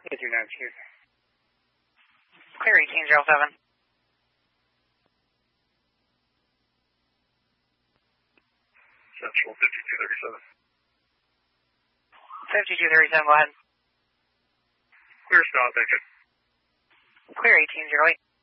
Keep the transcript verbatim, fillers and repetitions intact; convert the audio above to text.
eight three nine, excuse me. Clear eighteen zero seven. Central fifty-two thirty-seven. fifty-two thirty-seven, go ahead. Clear stop, thank you. Clear eighteen zero eight.